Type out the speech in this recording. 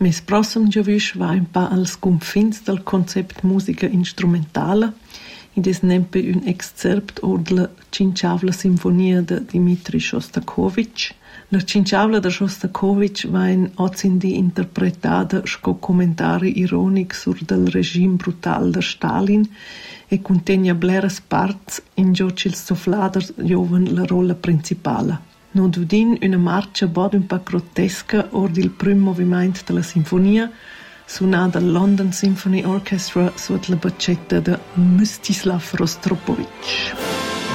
Mes prossem giavisch va un pa als confins del concept musica instrumentala, id es nempe un excerpt od la Cinciavla Sinfonia de Dmitri Shostakovich. La Cinciavla de Shostakovich va in ozindi interpretada sco commentari ironic sur del regime brutal de Stalin e contegna bleras parts in giocils sofladers joven la rolla principala. Nodudin una marcia bod un pa grottesca or il prim moviment de la sinfonia, suonada al London Symphony Orchestra sotto la baccetta de Mstislav Rostropovich.